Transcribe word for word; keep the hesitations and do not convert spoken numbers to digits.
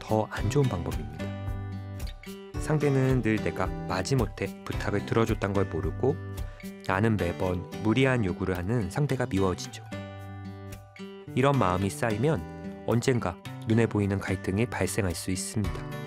더 안 좋은 방법입니다. 상대는 늘 내가 마지못해 부탁을 들어줬단 걸 모르고 나는 매번 무리한 요구를 하는 상대가 미워지죠. 이런 마음이 쌓이면 언젠가 눈에 보이는 갈등이 발생할 수 있습니다.